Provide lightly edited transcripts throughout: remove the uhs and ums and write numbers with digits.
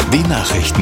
Die Nachrichten.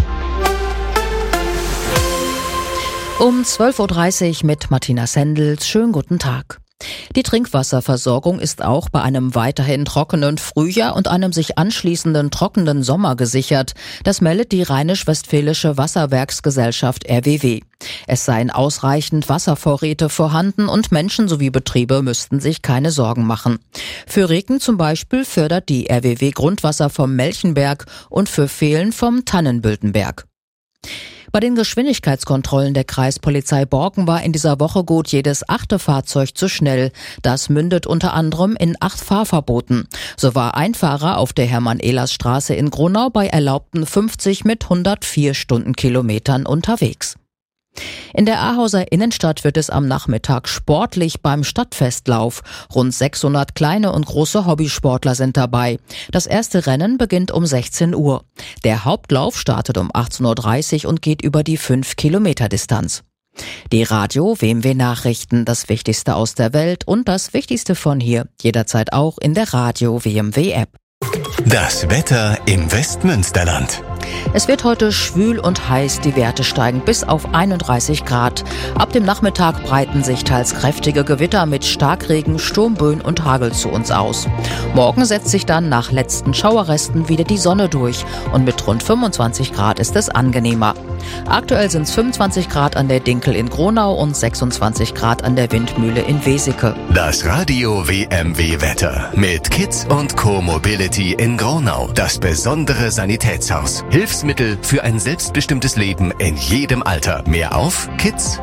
Um 12.30 Uhr mit Martina Sendels. Schönen guten Tag. Die Trinkwasserversorgung ist auch bei einem weiterhin trockenen Frühjahr und einem sich anschließenden trockenen Sommer gesichert. Das meldet die Rheinisch-Westfälische Wasserwerksgesellschaft RWW. Es seien ausreichend Wasservorräte vorhanden und Menschen sowie Betriebe müssten sich keine Sorgen machen. Für Regen zum Beispiel fördert die RWW Grundwasser vom Melchenberg und für Fehlen vom Tannenbültenberg. Bei den Geschwindigkeitskontrollen der Kreispolizei Borken war in dieser Woche gut jedes 8. Fahrzeug zu schnell. Das mündet unter anderem in 8 Fahrverboten. So war ein Fahrer auf der Hermann-Ehlers-Straße in Gronau bei erlaubten 50 mit 104 Stundenkilometern unterwegs. In der Ahauser Innenstadt wird es am Nachmittag sportlich beim Stadtfestlauf. Rund 600 kleine und große Hobbysportler sind dabei. Das erste Rennen beginnt um 16 Uhr. Der Hauptlauf startet um 18.30 Uhr und geht über die 5-Kilometer-Distanz. Die Radio WMW Nachrichten, das Wichtigste aus der Welt und das Wichtigste von hier, jederzeit auch in der Radio WMW App. Das Wetter im Westmünsterland. Es wird heute schwül und heiß, die Werte steigen bis auf 31 Grad. Ab dem Nachmittag breiten sich teils kräftige Gewitter mit Starkregen, Sturmböen und Hagel zu uns aus. Morgen setzt sich dann nach letzten Schauerresten wieder die Sonne durch und mit rund 25 Grad ist es angenehmer. Aktuell sind es 25 Grad an der Dinkel in Gronau und 26 Grad an der Windmühle in Weseke. Das Radio WMW Wetter mit Kids und Co Mobility in Gronau. Das besondere Sanitätshaus. Hilfsmittel für ein selbstbestimmtes Leben in jedem Alter. Mehr auf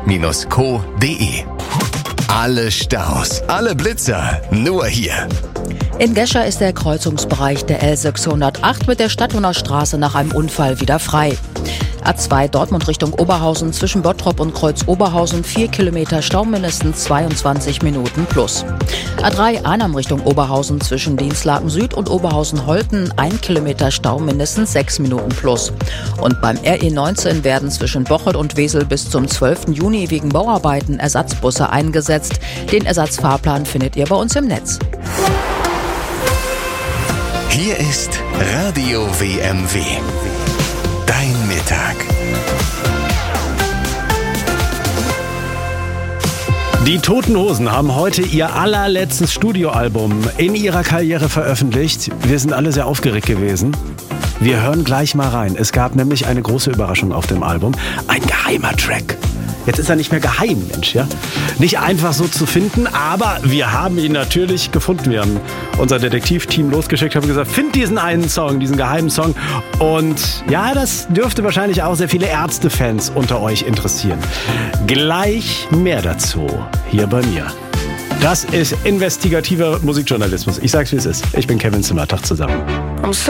kids-co.de. Alle Staus, alle Blitzer, nur hier. In Gescher ist der Kreuzungsbereich der L608 mit der Stadthuner Straße nach einem Unfall wieder frei. A2 Dortmund Richtung Oberhausen zwischen Bottrop und Kreuz Oberhausen 4 Kilometer Stau mindestens 22 Minuten plus. A3 Arnhem Richtung Oberhausen zwischen Dienstlaken Süd und Oberhausen-Holten 1 Kilometer Stau mindestens 6 Minuten plus. Und beim RE19 werden zwischen Bocholt und Wesel bis zum 12. Juni wegen Bauarbeiten Ersatzbusse eingesetzt. Den Ersatzfahrplan findet ihr bei uns im Netz. Hier ist Radio WMW. Dein Mittag. Die Toten Hosen haben heute ihr allerletztes Studioalbum in ihrer Karriere veröffentlicht. Wir sind alle sehr aufgeregt gewesen. Wir hören gleich mal rein. Es gab nämlich eine große Überraschung auf dem Album. Ein geheimer Track. Jetzt ist er nicht mehr geheim, Mensch, ja? Nicht einfach so zu finden, aber wir haben ihn natürlich gefunden. Wir haben unser Detektivteam losgeschickt, haben gesagt, find diesen einen Song, diesen geheimen Song. Und ja, das dürfte wahrscheinlich auch sehr viele Ärzte-Fans unter euch interessieren. Gleich mehr dazu hier bei mir. Das ist investigativer Musikjournalismus. Ich sag's, wie es ist. Ich bin Kevin Zimmer. Tag zusammen.